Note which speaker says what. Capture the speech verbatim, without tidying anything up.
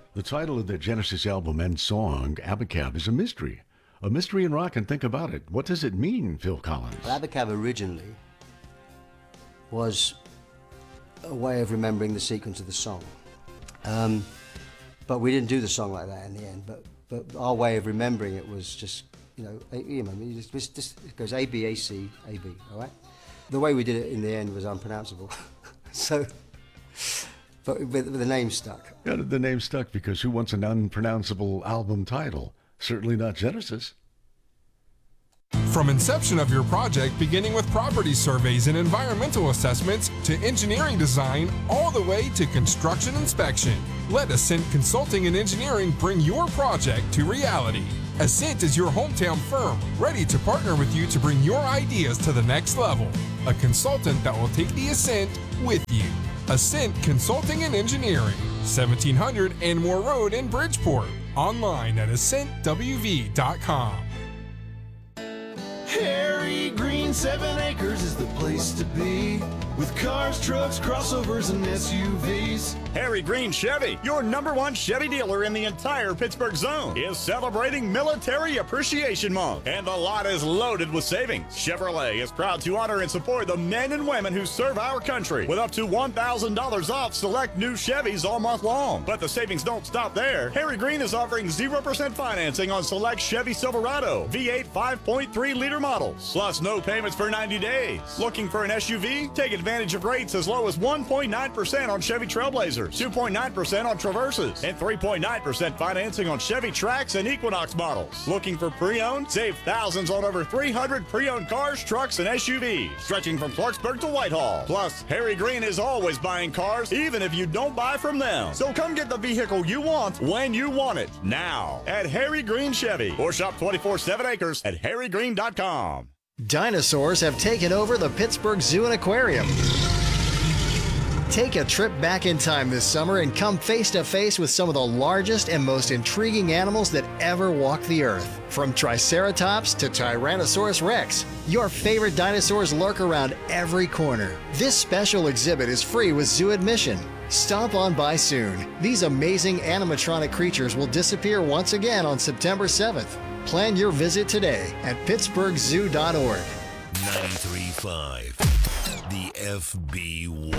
Speaker 1: The title of the Genesis album and song, Abacab, is a mystery. A mystery in rock, and think about it. What does it mean, Phil Collins?
Speaker 2: Well, Abacab originally was a way of remembering the sequence of the song. Um, but we didn't do the song like that in the end. But but our way of remembering it was just, you know, a, you know, it, just, just, it goes A, B, A, C, A, B, all right? The way we did it in the end was unpronounceable. so, but, but the name stuck.
Speaker 1: Yeah, the name stuck because who wants an unpronounceable album title? Certainly not Genesis.
Speaker 3: From inception of your project, beginning with property surveys and environmental assessments, to engineering design, all the way to construction inspection, let Ascent Consulting and Engineering bring your project to reality. Ascent is your hometown firm, ready to partner with you to bring your ideas to the next level. A consultant that will take the Ascent with you. Ascent Consulting and Engineering, seventeen hundred Anmore Road in Bridgeport. Online at ascent w v dot com.
Speaker 4: Harry Green Seven Acres is the place to be, with cars, trucks, crossovers, and S U Vs.
Speaker 5: Harry Green Chevy, your number one Chevy dealer in the entire Pittsburgh zone, is celebrating Military Appreciation Month, and the lot is loaded with savings. Chevrolet is proud to honor and support the men and women who serve our country with up to one thousand dollars off select new Chevys all month long. But the savings don't stop there. Harry Green is offering zero percent financing on select Chevy Silverado V eight five point three liter models, plus no payments for ninety days. Looking for an S U V? Take advantage of rates as low as one point nine percent on Chevy Trailblazers, two point nine percent on Traverses, and three point nine percent financing on Chevy Trax and Equinox models. Looking for pre-owned? Save thousands on over three hundred pre-owned cars, trucks, and S U Vs, stretching from Clarksburg to Whitehall. Plus, Harry Green is always buying cars, even if you don't buy from them. So come get the vehicle you want when you want it, now at Harry Green Chevy, or shop twenty-four seven acres at harry green dot com.
Speaker 6: Dinosaurs have taken over the Pittsburgh Zoo and Aquarium. Take a trip back in time this summer and come face to face with some of the largest and most intriguing animals that ever walked the earth. From Triceratops to Tyrannosaurus Rex, your favorite dinosaurs lurk around every corner. This special exhibit is free with zoo admission. Stop on by soon. These amazing animatronic creatures will disappear once again on September seventh. Plan your visit today at pittsburgh zoo dot org.
Speaker 7: ninety-three point five, the F B one.